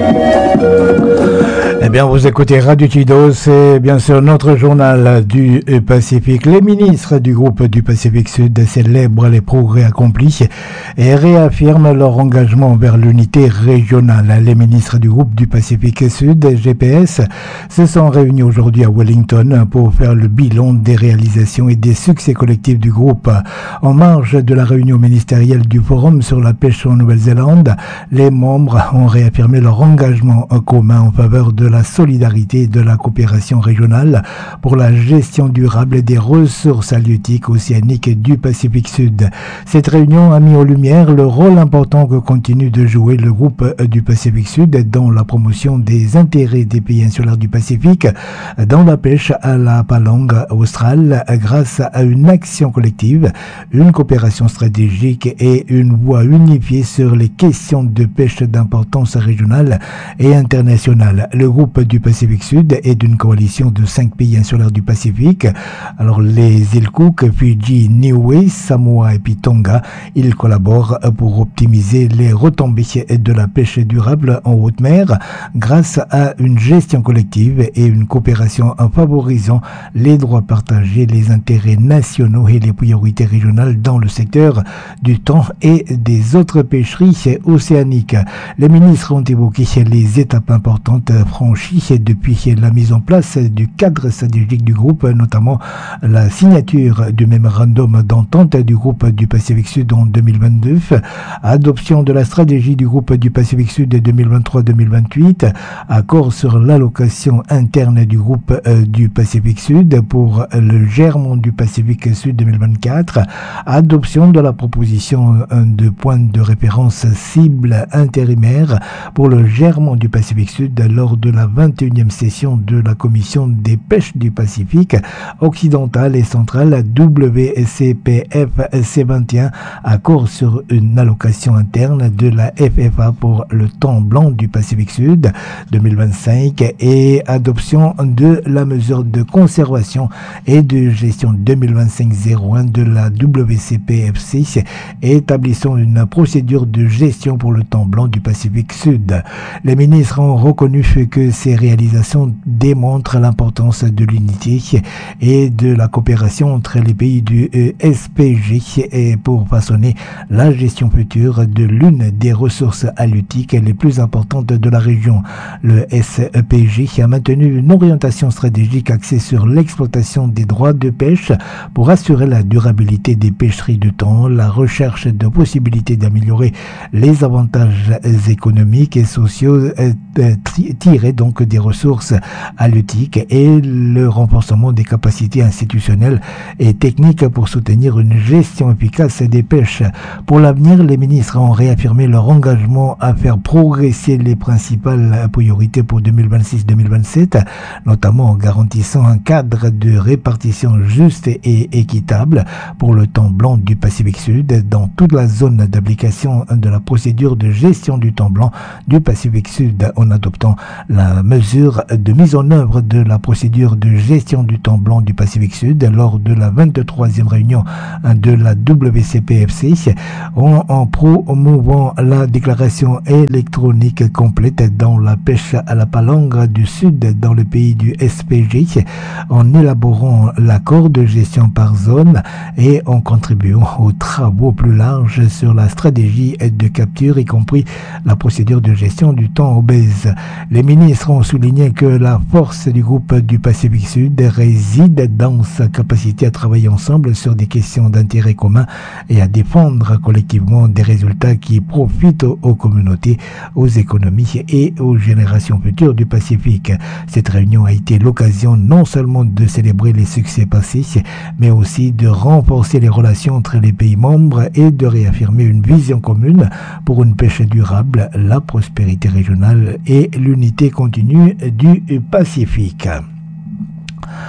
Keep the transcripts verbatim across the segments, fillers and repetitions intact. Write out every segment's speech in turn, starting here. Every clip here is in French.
Eh bien, vous écoutez Radio Chido, c'est bien sûr notre journal du Pacifique. Les ministres du groupe du Pacifique Sud célèbrent les progrès accomplis et réaffirment leur engagement vers l'unité régionale. Les ministres du groupe du Pacifique Sud, G P S, se sont réunis aujourd'hui à Wellington pour faire le bilan des réalisations et des succès collectifs du groupe. En marge de la réunion ministérielle du Forum sur la pêche en Nouvelle-Zélande, les membres ont réaffirmé leur engagement commun en faveur de la solidarité et de la coopération régionale pour la gestion durable des ressources halieutiques océaniques du Pacifique Sud. Cette réunion a mis en lumière le rôle important que continue de jouer le groupe du Pacifique Sud dans la promotion des intérêts des pays insulaires du Pacifique, dans la pêche à la palongue australe, grâce à une action collective, une coopération stratégique et une voix unifiée sur les questions de pêche d'importance régionale et internationale. Le groupe du Pacifique Sud est une coalition de cinq pays insulaires du Pacifique. Alors les îles Cook, Fidji, Niue, Samoa et puis Tonga, ils collaborent pour optimiser les retombées de la pêche durable en haute mer grâce à une gestion collective et une coopération en favorisant les droits partagés, les intérêts nationaux et les priorités régionales dans le secteur du thon et des autres pêcheries océaniques. Les ministres ont évoqué les étapes importantes franchies depuis la mise en place du cadre stratégique du groupe, notamment la signature du mémorandum d'entente du groupe du Pacifique Sud en deux mille vingt-deux, adoption de la stratégie du groupe du Pacifique Sud deux mille vingt-trois deux mille vingt-huit, accord sur l'allocation interne du groupe euh, du Pacifique Sud pour le germe du Pacifique Sud deux mille vingt-quatre, adoption de la proposition de point de référence cible intérimaire pour le germe du Pacifique Sud lors de la vingt et unième session de la Commission des pêches du Pacifique occidental et central W C P F C vingt et un, accord sur une allocation interne de la F F A pour le thon blanc du Pacifique Sud deux mille vingt-cinq et adoption de la mesure de conservation et de gestion deux mille vingt-cinq zéro un de la W C P F C et établissant une procédure de gestion pour le thon blanc du Pacifique Sud. Les ministres ont reconnu que ces réalisations démontrent l'importance de l'unité et de la coopération entre les pays du S P G et pour façonner la gestion future de l'une des ressources halieutiques les plus importantes de la région. Le S P G a maintenu une orientation stratégique axée sur l'exploitation des droits de pêche pour assurer la durabilité des pêcheries de thon, la recherche de possibilités d'améliorer les avantages économiques et sociaux tirés donc des ressources halieutiques et le renforcement des capacités institutionnelles et techniques pour soutenir une gestion efficace des pêches. Pour l'avenir, les ministres ont réaffirmé leur engagement à faire progresser les principales priorités pour deux mille vingt-six deux mille vingt-sept, notamment en garantissant un cadre de répartition juste et équitable pour le thon blanc du Pacifique Sud dans toute la zone d'application de la procédure de gestion du thon blanc du Pacifique Sud en adoptant la mesure de mise en œuvre de la procédure de gestion du thon blanc du Pacifique Sud lors de la vingt-troisième réunion de la W C P F C en, en promouvant la déclaration électronique complète dans la pêche à la palangre du Sud dans le pays du S P G, en élaborant l'accord de gestion par zone et en contribuant aux travaux plus larges sur la stratégie de capture, y compris la procédure de gestion du thon obèse. Les ministres ont souligné que la force du groupe du Pacifique Sud réside dans sa capacité à travailler ensemble sur des questions d'intérêt commun et à défendre collectivement des résultats qui profitent aux communautés, aux économies et aux générations futures du Pacifique. Cette réunion a été l'occasion non seulement de célébrer les succès passés, mais aussi de renforcer les relations entre les pays membres et de réaffirmer une vision commune pour une pêche durable, la prospérité régionale et l'unité continue du Pacifique.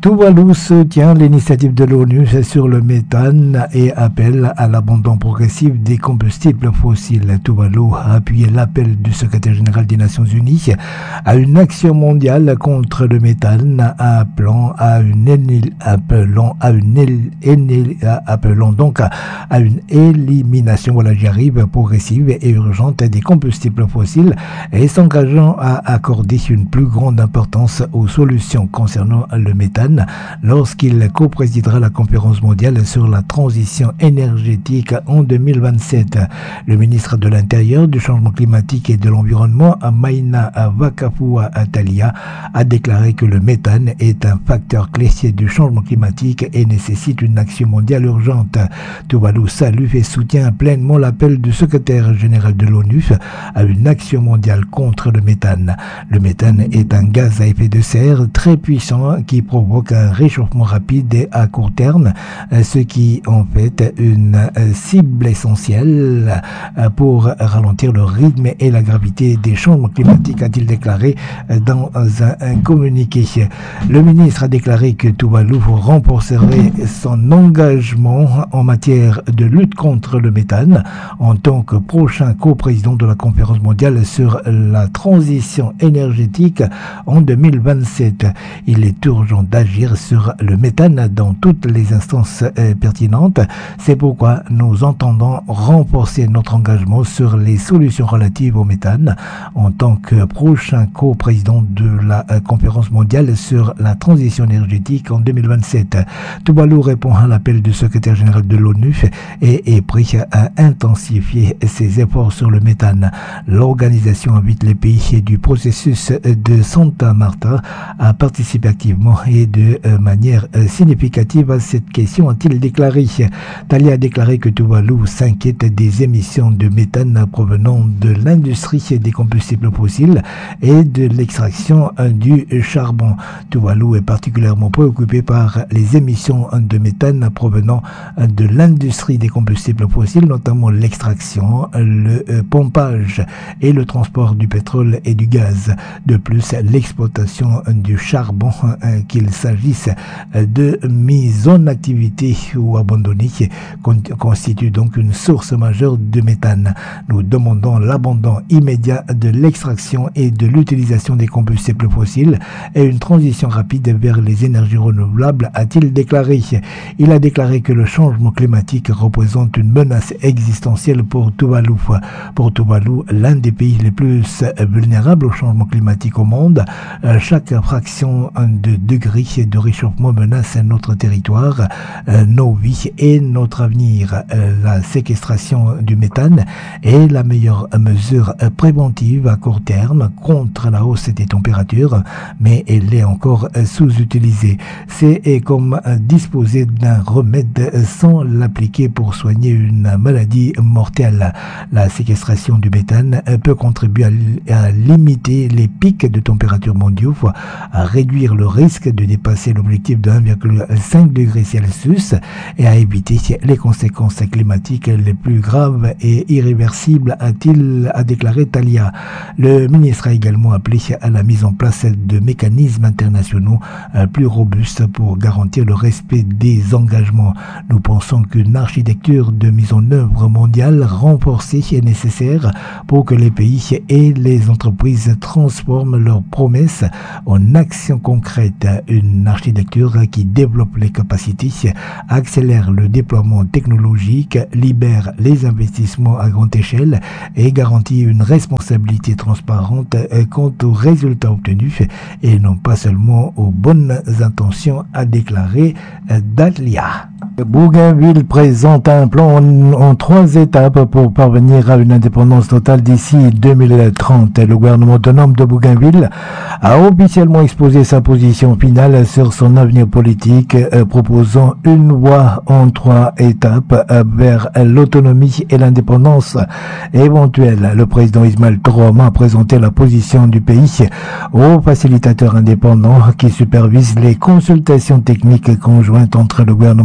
Tuvalu soutient l'initiative de l'ONU sur le méthane et appelle à l'abandon progressif des combustibles fossiles. Tuvalu a appuyé l'appel du secrétaire général des Nations Unies à une action mondiale contre le méthane, appelant à une appelant à une appelant donc à, à une élimination, voilà j'y arrive, progressive et urgente des combustibles fossiles et s'engageant à accorder une plus grande importance aux solutions concernant le méthane lorsqu'il co-présidera la conférence mondiale sur la transition énergétique en deux mille vingt-sept. Le ministre de l'Intérieur, du Changement climatique et de l'Environnement, Maïna Wakafua Atalia, a déclaré que le méthane est un facteur clé du changement climatique et nécessite une action mondiale urgente. Tuvalu salue et soutient pleinement l'appel du secrétaire général de l'ONU à une action mondiale contre le méthane. Le méthane est un gaz à effet de serre très puissant qui provoque un réchauffement rapide et à court terme, ce qui en fait une cible essentielle pour ralentir le rythme et la gravité des changements climatiques, a-t-il déclaré dans un communiqué. Le ministre a déclaré que Tuvalu renforcerait son engagement en matière de lutte contre le méthane en tant que prochain coprésident de la conférence mondiale sur la transition énergétique en deux mille vingt-sept. Il est urgent d'agir sur le méthane dans toutes les instances euh, pertinentes. C'est pourquoi nous entendons renforcer notre engagement sur les solutions relatives au méthane en tant que prochain coprésident de la euh, conférence mondiale sur la transition énergétique en deux mille vingt-sept. Tuvalu répond à l'appel du secrétaire général de l'ONU et est prêt à intensifier ses efforts sur le méthane. L'organisation invite les pays du processus de Santa Marta à participer activement et de manière significative à cette question, a-t-il déclaré. Talia a déclaré que Tuvalu s'inquiète des émissions de méthane provenant de l'industrie des combustibles fossiles et de l'extraction du charbon. Tuvalu est particulièrement préoccupé par les émissions de méthane provenant de l'industrie des combustibles fossiles, notamment l'extraction, le pompage et le transport du pétrole et du gaz. De plus, l'exploitation du charbon, qu'il s'agisse de mise en activité ou abandonnée, constitue donc une source majeure de méthane. Nous demandons l'abandon immédiat de l'extraction et de l'utilisation des combustibles fossiles et une transition rapide vers les énergies renouvelables, a-t-il déclaré. Il a déclaré que le changement climatique représente une menace existentielle pour Tuvalu. Pour Tuvalu, l'un des pays les plus vulnérables au changement climatique au monde, chaque fraction de degré de réchauffement menace notre territoire, nos vies et notre avenir. La séquestration du méthane est la meilleure mesure préventive à court terme contre la hausse des températures, mais elle est encore sous-utilisée. C'est comme disposer d'un remède sans l'appliquer pour soigner une maladie mortelle. La séquestration du méthane peut contribuer à, à limiter les pics de température mondiaux, à réduire le risque de dépasser l'objectif de un virgule cinq degré Celsius et à éviter les conséquences climatiques les plus graves et irréversibles, a-t-il a déclaré Talia. Le ministre a également appelé à la mise en place de mécanismes internationaux plus robustes pour garantir le respect des engagements. Nous pensons qu'une architecture de mise en œuvre mondiale renforcée est nécessaire pour que les pays et les entreprises transforment leurs promesses en actions concrètes. Une architecture qui développe les capacités, accélère le déploiement technologique, libère les investissements à grande échelle et garantit une responsabilité transparente quant aux résultats obtenus et non pas seulement aux bonnes intentions, a déclaré Dalia. Bougainville présente un plan en, en trois étapes pour parvenir à une indépendance totale d'ici deux mille trente. Le gouvernement autonome de Bougainville a officiellement exposé sa position finale sur son avenir politique, euh, proposant une voie en trois étapes euh, vers l'autonomie et l'indépendance éventuelle. Le président Ismaël Trom a présenté la position du pays au facilitateur indépendant qui supervise les consultations techniques conjointes entre le gouvernement autonome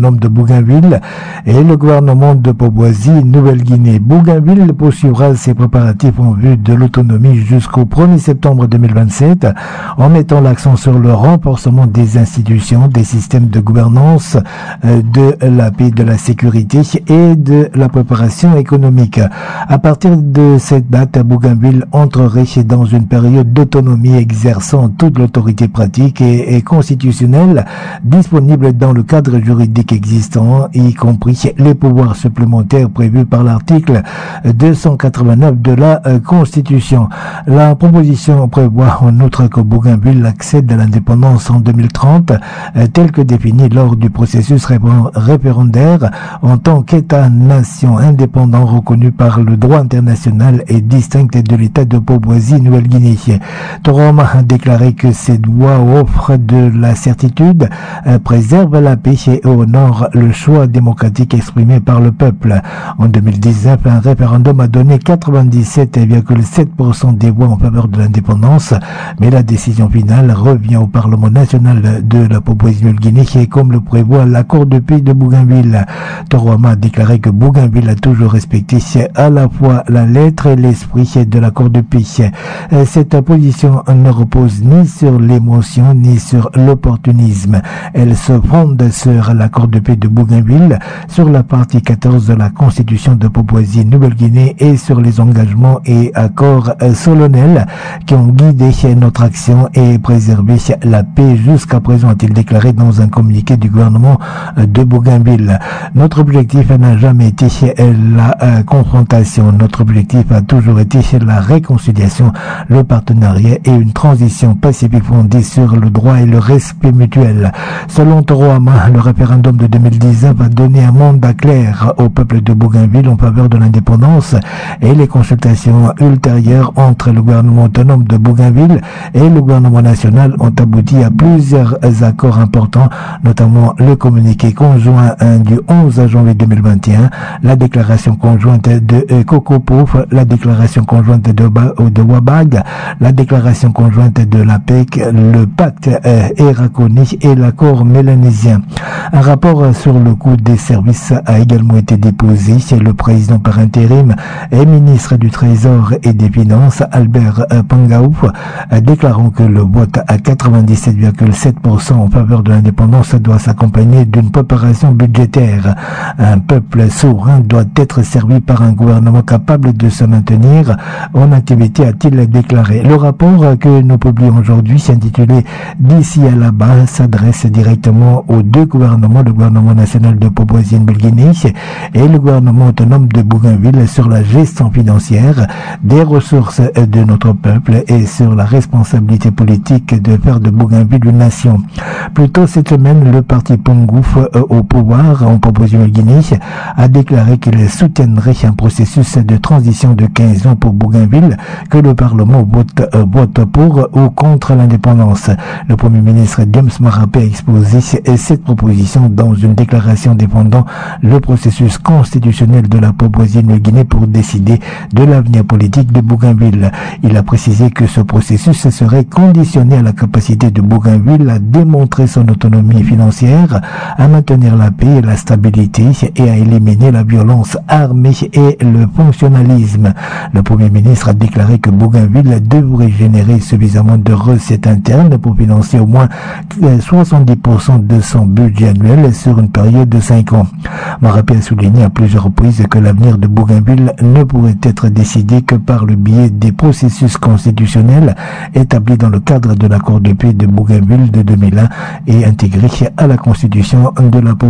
autonome de Bougainville et le gouvernement de Papouasie-Nouvelle-Guinée. Bougainville poursuivra ses préparatifs en vue de l'autonomie jusqu'au premier septembre deux mille vingt-sept en mettant l'accent sur le renforcement des institutions, des systèmes de gouvernance, de la paix, de la sécurité et de la préparation économique. À partir de cette date, Bougainville entrerait dans une période d'autonomie exerçant toute l'autorité pratique et, et constitutionnelle disponible dans le cadre juridique existant, y compris les pouvoirs supplémentaires prévus par l'article deux cent quatre-vingt-neuf de la euh, Constitution. La proposition prévoit en outre que Bougainville accède à l'indépendance en deux mille trente, euh, tel que défini lors du processus ré- référendaire en tant qu'État-nation indépendant reconnu par le droit international et distinct de l'État de Papouasie-Nouvelle-Guinée. Torom a déclaré que cette voie offre de la certitude, euh, préserve la paix et honore le choix démocratique exprimé par le peuple. En deux mille dix-neuf, un référendum a donné quatre-vingt-dix-sept virgule sept pour cent des voix en faveur de l'indépendance, mais la décision finale revient au Parlement national de la Papouasie-Nouvelle-Guinée, qui est comme le prévoit l'accord de paix de Bougainville. Torom a déclaré que Bougainville a toujours respecté à la fois la lettre et l'esprit de l'accord de paix. Cette position ne repose ni sur l'émotion ni sur l'opportunisme. Elle se fonde sur l'accord de paix de Bougainville, sur la partie quatorze de la Constitution de Papouasie-Nouvelle-Guinée et sur les engagements et accords solennels qui ont guidé notre action et préservé la paix jusqu'à présent, a-t-il déclaré dans un communiqué du gouvernement de Bougainville. Notre objectif n'a jamais été la confrontation. Notre objectif a toujours été la réconciliation, le partenariat et une transition pacifique fondée sur le droit et le respect mutuel. Selon Toroama, le référendum de deux mille dix-neuf a donné un mandat clair au peuple de Bougainville en faveur de l'indépendance et les consultations ultérieures entre le gouvernement autonome de Bougainville et le gouvernement national ont abouti à plusieurs accords importants, notamment le communiqué conjoint du onze janvier deux mille vingt et un, la déclaration conjointe de Cocopouf, la déclaration conjointe de, de Wabag, la déclaration conjointe de la P E C, le pacte euh, Eraconi et l'accord mélanésien. Un rapport sur le coût des services a également été déposé chez le président par intérim et ministre du Trésor et des Finances, Albert euh, Pangaouf, euh, déclarant que le vote à quatre-vingt-dix-sept virgule sept pour cent en faveur de l'indépendance doit s'accompagner d'une préparation budgétaire. Un peuple souverain doit être servi par un gouvernement capable de se maintenir en activité, a-t-il déclaré. Le rapport que nous publions aujourd'hui, intitulé « D'ici à là-bas », s'adresse directement aux deux gouvernements, le gouvernement national de Papouasie-Nouvelle-Guinée et le gouvernement autonome de Bougainville, sur la gestion financière des ressources de notre peuple et sur la responsabilité politique de faire de Bougainville une nation. Plus tôt cette semaine, le parti Pongouf au pouvoir en Papouasie-Nouvelle-Guinée a déclaré qu'il soutiendrait un processus de transition de quinze ans pour Bougainville, que le Parlement vote, euh, vote pour ou contre l'indépendance. Le Premier ministre James Marape a exposé cette proposition dans une déclaration défendant le processus constitutionnel de la Papouasie-Nouvelle-Guinée pour décider de l'avenir politique de Bougainville. Il a précisé que ce processus serait conditionné à la capacité de Bougainville à démontrer son autonomie financière, à maintenir la paix et la stabilité et à éliminer la violence armée et le fonctionnalisme. Le Premier ministre a déclaré que Bougainville devrait générer suffisamment de recettes internes pour financer au moins soixante-dix pour cent de son budget annuel sur une période de cinq ans. Marape a souligné à plusieurs reprises que l'avenir de Bougainville ne pourrait être décidé que par le biais des processus constitutionnels établis dans le cadre de l'accord de paix de Bougainville de deux mille un et intégrés à la constitution de la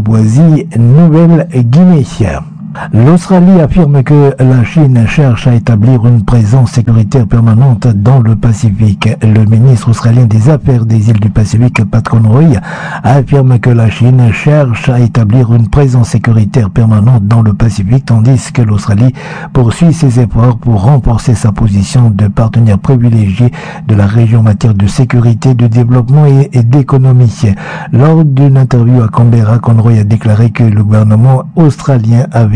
Papouasie-Nouvelle-Guinée. L'Australie affirme que la Chine cherche à établir une présence sécuritaire permanente dans le Pacifique. Le ministre australien des Affaires des îles du Pacifique, Pat Conroy, affirme que la Chine cherche à établir une présence sécuritaire permanente dans le Pacifique, tandis que l'Australie poursuit ses efforts pour renforcer sa position de partenaire privilégié de la région en matière de sécurité, de développement et, et d'économie. Lors d'une interview à Canberra, Conroy a déclaré que le gouvernement australien avait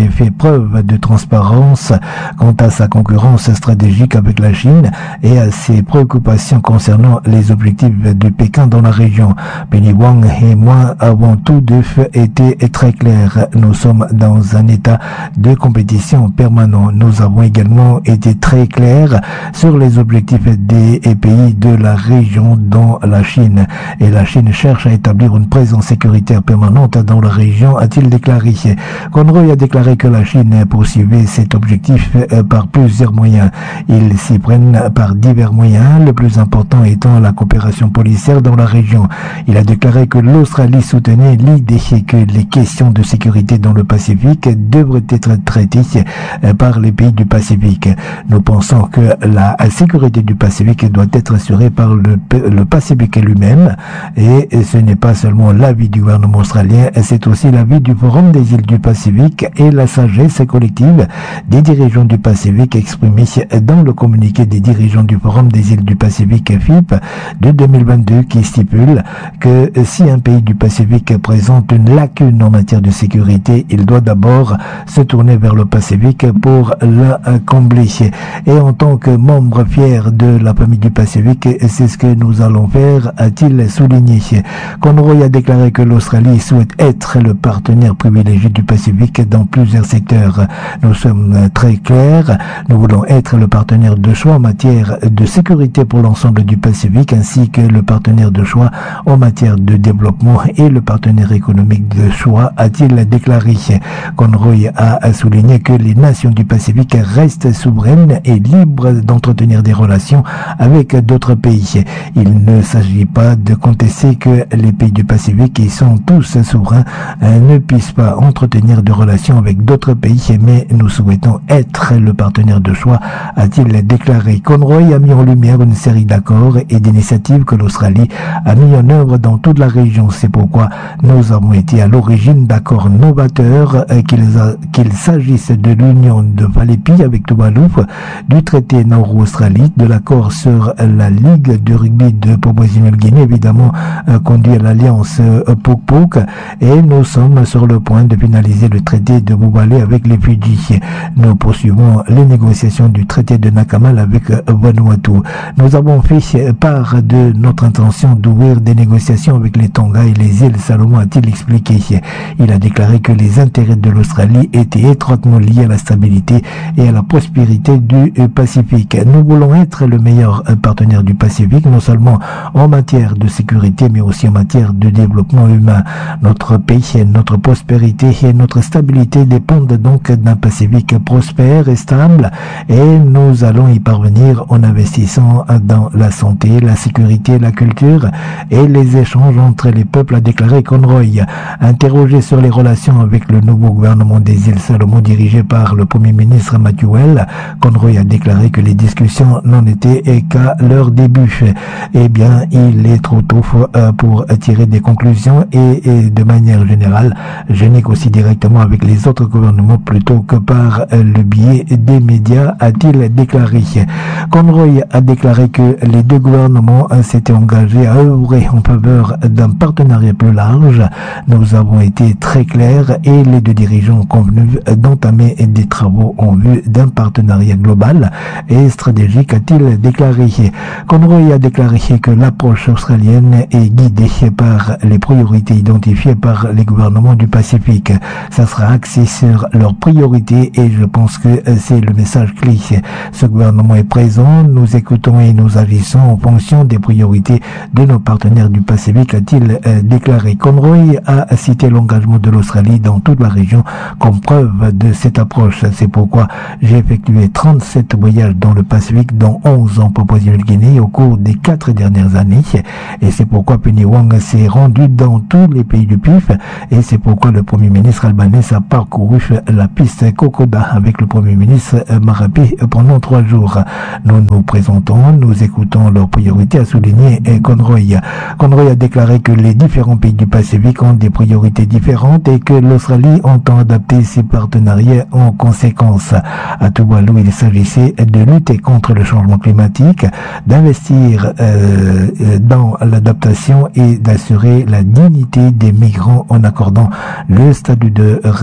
avait fait preuve de transparence quant à sa concurrence stratégique avec la Chine et à ses préoccupations concernant les objectifs de Pékin dans la région. Penny Wong et moi avons tous deux été très clairs. Nous sommes dans un état de compétition permanent. Nous avons également été très clairs sur les objectifs des pays de la région dont la Chine. Et la Chine cherche à établir une présence sécuritaire permanente dans la région, a-t-il déclaré. Conroy a déclaré que la Chine poursuivait cet objectif par plusieurs moyens. Ils s'y prennent par divers moyens, le plus important étant la coopération policière dans la région. Il a déclaré que l'Australie soutenait l'idée que les questions de sécurité dans le Pacifique devraient être traitées par les pays du Pacifique. Nous pensons que la sécurité du Pacifique doit être assurée par le, le Pacifique lui-même, et ce n'est pas seulement l'avis du gouvernement australien, c'est aussi l'avis du Forum des îles du Pacifique et la sagesse collective des dirigeants du Pacifique exprimée dans le communiqué des dirigeants du Forum des îles du Pacifique F I P de deux mille vingt-deux qui stipule que si un pays du Pacifique présente une lacune en matière de sécurité, il doit d'abord se tourner vers le Pacifique pour la combler. Et en tant que membre fier de la famille du Pacifique, c'est ce que nous allons faire, a-t-il souligné. Conroy a déclaré que l'Australie souhaite être le partenaire privilégié du Pacifique dans plusieurs secteurs. Nous sommes très clairs, nous voulons être le partenaire de choix en matière de sécurité pour l'ensemble du Pacifique, ainsi que le partenaire de choix en matière de développement et le partenaire économique de choix, a-t-il déclaré. Conroy a souligné que les nations du Pacifique restent souveraines et libres d'entretenir des relations avec d'autres pays. Il ne s'agit pas de contester que les pays du Pacifique, qui sont tous souverains, ne puissent pas entretenir de relations avec d'autres pays, mais nous souhaitons être le partenaire de choix, a-t-il déclaré. Conroy a mis en lumière une série d'accords et d'initiatives que l'Australie a mis en œuvre dans toute la région. C'est pourquoi nous avons été à l'origine d'accords novateurs, qu'il, qu'il s'agisse de l'union de Valley-Py avec Tuvalu, du traité Nauru-Australie, de l'accord sur la Ligue de rugby de Papouasie-Nouvelle-Guinée, évidemment euh, conduit à l'alliance euh, Puk-Puk, et nous sommes sur le point de finaliser le traité de Boubalé avec les Fidji. Nous poursuivons les négociations du traité de Nakamal avec euh, Vanuatu. Nous avons fait part de notre intention d'ouvrir des négociations avec les Tonga et les îles Salomon, a-t-il expliqué. Il a déclaré que les intérêts de l'Australie étaient étroitement liés à la stabilité et à la prospérité du Pacifique. Nous voulons être le meilleur partenaire du Pacifique, non seulement en matière de sécurité, mais aussi en matière de développement humain. Notre pays, notre prospérité et notre stabilité dépendent donc d'un Pacifique prospère et stable, et nous allons y parvenir en investissant dans la santé, la sécurité, la culture et les échanges entre les peuples, a déclaré Conroy. Interrogé sur les relations avec le nouveau gouvernement des îles Salomon dirigé par le Premier ministre Matthew Well, Conroy a déclaré que les discussions n'en étaient qu'à leur début. Eh bien, il est trop tôt pour tirer des conclusions et, et de manière générale, je négocie directement avec les autres gouvernements plutôt que par le biais des médias, a-t-il déclaré. Conroy a déclaré que les deux gouvernements s'étaient engagés à œuvrer en faveur d'un partenariat plus large. Nous avons été très clairs et les deux dirigeants ont convenu d'entamer des travaux en vue d'un partenariat global et stratégique, a-t-il déclaré. Conroy a déclaré que l'approche australienne est guidée par les priorités identifiées par les gouvernements du Pacifique. Ça sera axé sur leurs priorités et je pense que c'est le message clé. Ce gouvernement est présent, nous écoutons et nous agissons en fonction des priorités de nos partenaires du Pacifique, a-t-il déclaré. Conroy a cité l'engagement de l'Australie dans toute la région comme preuve de cette approche. C'est pourquoi j'ai effectué trente-sept voyages dans le Pacifique, dont onze en Papouasie-Nouvelle-Guinée au cours des quatre dernières années. Et c'est pourquoi Penny Wong s'est rendu dans tous les pays du P I F. Et c'est pourquoi le Premier ministre albanais a parcouru la piste Kokoda avec le Premier ministre Marape pendant trois jours. Nous nous présentons, nous écoutons leurs priorités, a souligné Conroy. Conroy a déclaré que les différents pays du Pacifique ont des priorités différentes et que l'Australie entend adapter ses partenariats en conséquence. À Tuvalu, il s'agissait de lutter contre le changement climatique, d'investir euh, dans l'adaptation et d'assurer la dignité des migrants en accordant le statut de résident permanent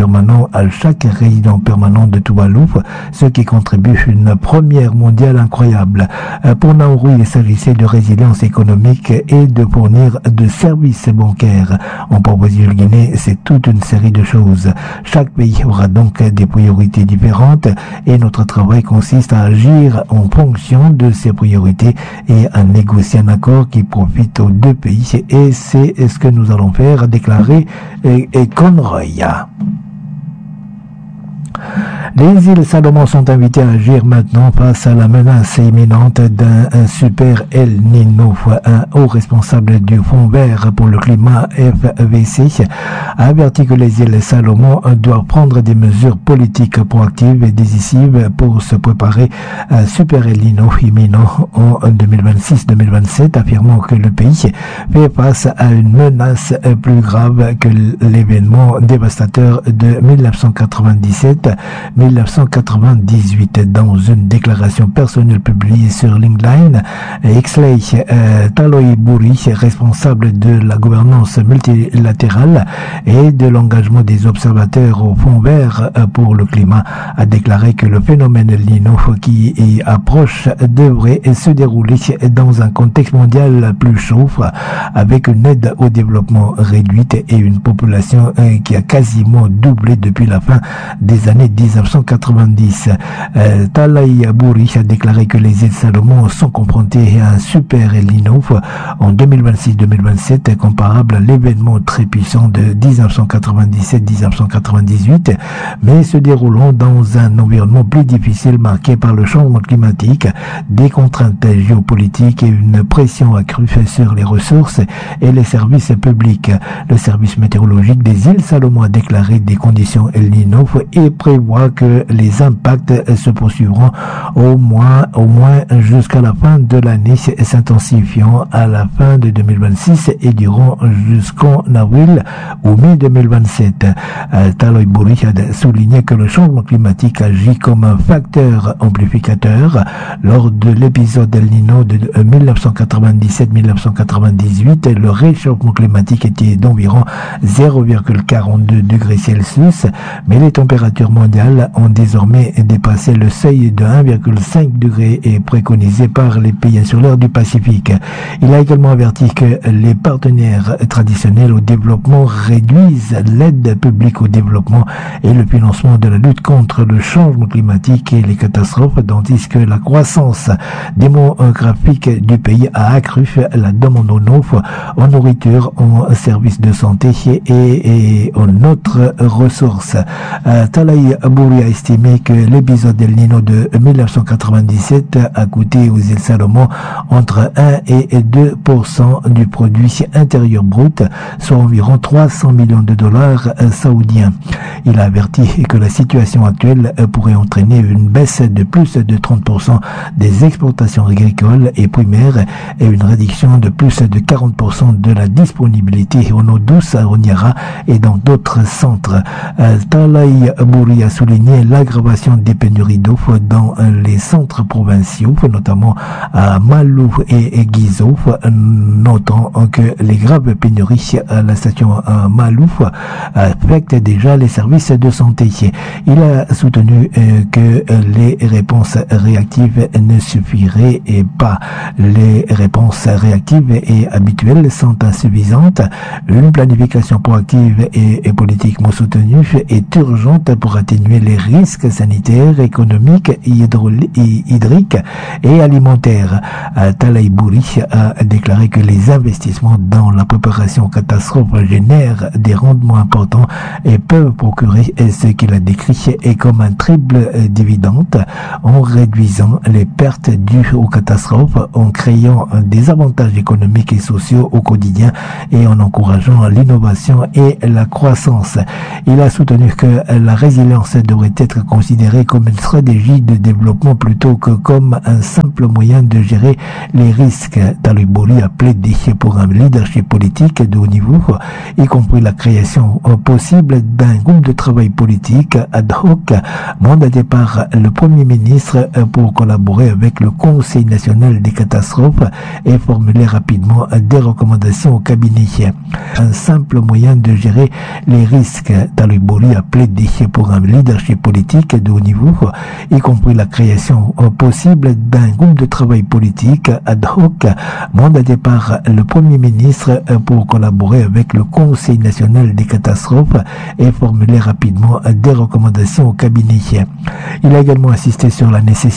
permanent à chaque résident permanent de Tuvalu, ce qui contribue à une première mondiale incroyable. Pour Nauru, il s'agissait de résilience économique et de fournir de services bancaires. En Papouasie-Nouvelle-Guinée, c'est toute une série de choses. Chaque pays aura donc des priorités différentes et notre travail consiste à agir en fonction de ces priorités et à négocier un accord qui profite aux deux pays, et c'est ce que nous allons faire, a déclaré Conroy. Les îles Salomon sont invitées à agir maintenant face à la menace imminente d'un super El Niño. Un haut responsable du Fonds vert pour le climat F V C a averti que les îles Salomon doivent prendre des mesures politiques proactives et décisives pour se préparer à un super El Niño imminent en deux mille vingt-six deux mille vingt-sept, affirmant que le pays fait face à une menace plus grave que l'événement dévastateur de mille neuf cent quatre-vingt-dix-sept mille neuf cent quatre-vingt-dix-huit. Dans une déclaration personnelle publiée sur LinkedIn, Exley euh, Taloy Bouri, responsable de la gouvernance multilatérale et de l'engagement des observateurs au Fonds vert pour le climat, a déclaré que le phénomène El Niño qui y approche devrait se dérouler dans un contexte mondial plus chaud, avec une aide au développement réduite et une population qui a quasiment doublé depuis la fin des années mille neuf cent quatre-vingt-dix. Euh, Talay Bouri a déclaré que les îles Salomon sont confrontées à un super El Niño en deux mille vingt-six deux mille vingt-sept, comparable à l'événement très puissant de mille neuf cent quatre-vingt-dix-sept mille neuf cent quatre-vingt-dix-huit, mais se déroulant dans un environnement plus difficile marqué par le changement climatique, des contraintes géopolitiques et une pression accrue sur les ressources et les services publics. Le service météorologique des îles Salomon a déclaré des conditions El Niño et prévoit que les impacts se poursuivront au moins, au moins jusqu'à la fin de l'année, s'intensifiant à la fin de deux mille vingt-six et durant jusqu'en avril ou mai deux mille vingt-sept. Euh, Taloy Bouri a souligné que le changement climatique agit comme un facteur amplificateur. Lors de l'épisode El Niño de mille neuf cent quatre-vingt-dix-sept mille neuf cent quatre-vingt-dix-huit, le réchauffement climatique était d'environ zéro virgule quarante-deux degrés Celsius, mais les températures mondiales ont désormais dépassé le seuil de un virgule cinq degrés et préconisé par les pays insulaires du Pacifique. Il a également averti que les partenaires traditionnels au développement réduisent l'aide publique au développement et le financement de la lutte contre le changement climatique et les catastrophes, tandis que la croissance démographique du pays a accru la demande en eau, en nourriture, en services de santé et, et en autres ressources. Euh, Talay Bouri a estimé que l'épisode El Niño de mille neuf cent quatre-vingt-dix-sept a coûté aux îles Salomon entre un et deux pour cent du produit intérieur brut, soit environ trois cents millions de dollars saoudiens. Il a averti que la situation actuelle pourrait entraîner une baisse de plus de trente pour cent des exportations agricoles et primaires et une réduction de plus de quarante pour cent de la disponibilité en eau douce à Honiara et dans d'autres centres. Euh, Talay Bouri a souligné l'aggravation des pénuries d'eau dans les centres provinciaux, notamment à Malou et Gizo, notant que les graves pénuries à la station Malou affectent déjà les services de santé. Il a soutenu que les réponses réactives ne suffiraient pas. Les réponses réactives et habituelles sont insuffisantes. Une planification proactive et, et politiquement soutenue est urgente pour atténuer les risques sanitaires, économiques, hydriques et alimentaires. Talay Bouri a déclaré que les investissements dans la préparation aux catastrophes génèrent des rendements importants et peuvent procurer ce qu'il a décrit est comme un triple dividende en réduisant les pertes dues aux catastrophes, en créant des avantages économiques et sociaux au quotidien et en encourageant l'innovation et la croissance. Il a soutenu que la résilience devrait pourrait être considérée comme une stratégie de développement plutôt que comme un simple moyen de gérer les risques. Talibori a plaidé pour un leadership politique de haut niveau, y compris la création possible d'un groupe de travail politique ad hoc mandaté par le Premier ministre pour collaborer avec le Conseil national des catastrophes et formuler rapidement des recommandations au cabinet. Un simple moyen de gérer les risques. Talibori a plaidé pour un leadership politique de haut niveau, y compris la création possible d'un groupe de travail politique ad hoc mandaté par le Premier ministre pour collaborer avec le Conseil national des catastrophes et formuler rapidement des recommandations au cabinet. Il a également insisté sur la nécessité